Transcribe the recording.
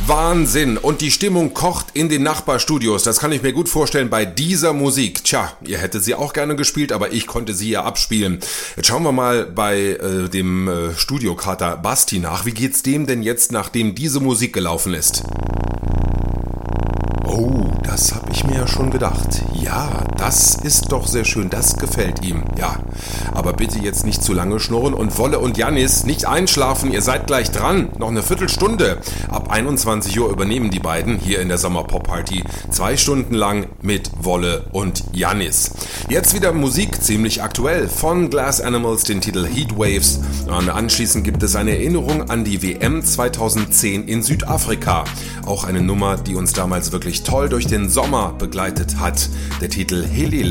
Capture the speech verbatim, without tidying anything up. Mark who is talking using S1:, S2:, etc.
S1: Wahnsinn! Und die Stimmung kocht in den Nachbarstudios. Das kann ich mir gut vorstellen bei dieser Musik. Tja, ihr hättet sie auch gerne gespielt, aber ich konnte sie ja abspielen. Jetzt schauen wir mal bei äh, dem äh, Studiokater Basti nach. Wie geht's dem denn jetzt, nachdem diese Musik gelaufen ist? Oh, das habe ich mir ja schon gedacht. Ja, das ist doch sehr schön, das gefällt ihm. Ja, aber bitte jetzt nicht zu lange schnurren und Wolle und Jannis nicht einschlafen, ihr seid gleich dran. Noch eine Viertelstunde. Ab einundzwanzig Uhr übernehmen die beiden hier in der Sommerpop-Party. Zwei Stunden lang mit Wolle und Jannis. Jetzt wieder Musik, ziemlich aktuell, von Glass Animals, den Titel Heatwaves. Und anschließend gibt es eine Erinnerung an die W M zweitausendzehn in Südafrika. Auch eine Nummer, die uns damals wirklich toll durch den Sommer begleitet hat. Der Titel Helele.